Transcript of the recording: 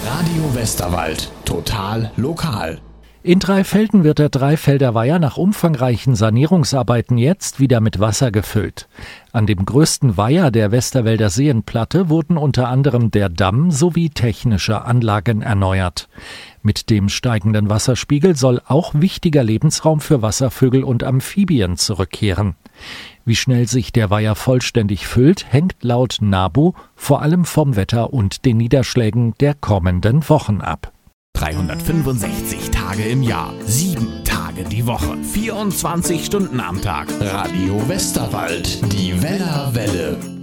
Radio Westerwald. Total lokal. In Dreifelden wird der Dreifelder Weiher nach umfangreichen Sanierungsarbeiten jetzt wieder mit Wasser gefüllt. An dem größten Weiher der Westerwälder Seenplatte wurden unter anderem der Damm sowie technische Anlagen erneuert. Mit dem steigenden Wasserspiegel soll auch wichtiger Lebensraum für Wasservögel und Amphibien zurückkehren. Wie schnell sich der Weiher vollständig füllt, hängt laut NABU vor allem vom Wetter und den Niederschlägen der kommenden Wochen ab. 365 Tage im Jahr, 7 Tage die Woche, 24 Stunden am Tag. Radio Westerwald, die Wellerwelle.